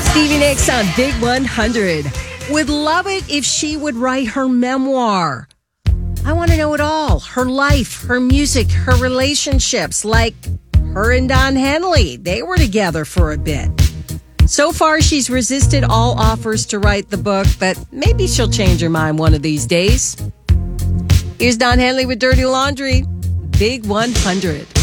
Stevie Nicks on Big 100. Would love it if she would write her memoir. I want to know it all. Her life, her music, her relationships, like her and Don Henley. They were together for a bit. So far, she's resisted all offers to write the book, but maybe she'll change her mind one of these days. Here's Don Henley with Dirty Laundry. Big 100.